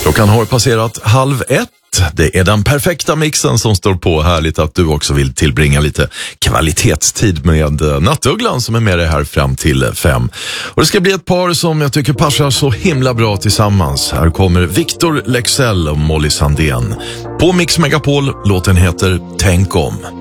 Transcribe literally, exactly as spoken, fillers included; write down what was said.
Klockan har passerat halv ett. Det är den perfekta mixen som står på. Härligt att du också vill tillbringa lite kvalitetstid med Nattugglan som är med dig här fram till fem. Och det ska bli ett par som jag tycker passar så himla bra tillsammans. Här kommer Victor Leksell och Molly Sandén. På Mix Megapol, låten heter Tänk om.